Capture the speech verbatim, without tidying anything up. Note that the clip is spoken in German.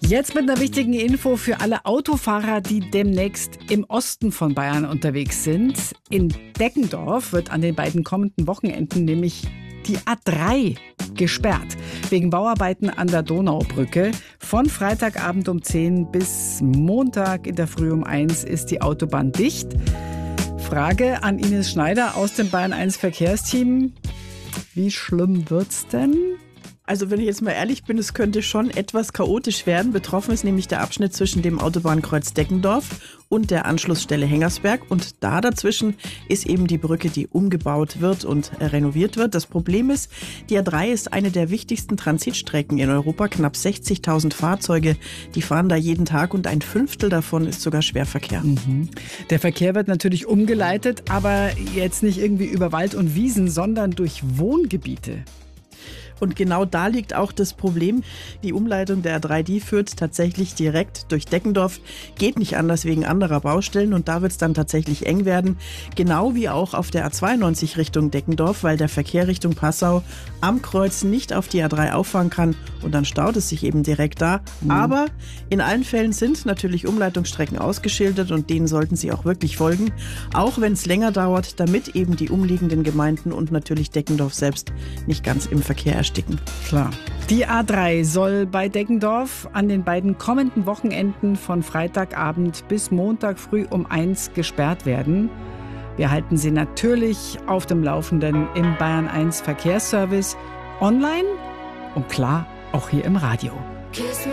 Jetzt mit einer wichtigen Info für alle Autofahrer, die demnächst im Osten von Bayern unterwegs sind. In Deggendorf wird an den beiden kommenden Wochenenden nämlich die A drei gesperrt. Wegen Bauarbeiten an der Donaubrücke. Von Freitagabend um zehn bis Montag in der Früh um eins ist die Autobahn dicht. Frage an Ines Schneider aus dem Bayern eins Verkehrsteam. Wie schlimm wird's denn? Also wenn ich jetzt mal ehrlich bin, es könnte schon etwas chaotisch werden. Betroffen ist nämlich der Abschnitt zwischen dem Autobahnkreuz Deggendorf und der Anschlussstelle Hengersberg. Und da dazwischen ist eben die Brücke, die umgebaut wird und renoviert wird. Das Problem ist, die A drei ist eine der wichtigsten Transitstrecken in Europa. Knapp sechzigtausend Fahrzeuge, die fahren da jeden Tag und ein Fünftel davon ist sogar Schwerverkehr. Mhm. Der Verkehr wird natürlich umgeleitet, aber jetzt nicht irgendwie über Wald und Wiesen, sondern durch Wohngebiete. Und genau da liegt auch das Problem. Die Umleitung der A drei, die führt tatsächlich direkt durch Deggendorf. Geht nicht anders wegen anderer Baustellen und da wird es dann tatsächlich eng werden. Genau wie auch auf der A zweiundneunzig Richtung Deggendorf, weil der Verkehr Richtung Passau am Kreuz nicht auf die A drei auffahren kann und dann staut es sich eben direkt da. Mhm. Aber in allen Fällen sind natürlich Umleitungsstrecken ausgeschildert und denen sollten Sie auch wirklich folgen. Auch wenn es länger dauert, damit eben die umliegenden Gemeinden und natürlich Deggendorf selbst nicht ganz im Verkehr ersticken. Klar. Die A drei soll bei Deggendorf an den beiden kommenden Wochenenden von Freitagabend bis Montag früh um eins gesperrt werden. Wir halten Sie natürlich auf dem Laufenden im Bayern eins Verkehrsservice, online und klar auch hier im Radio.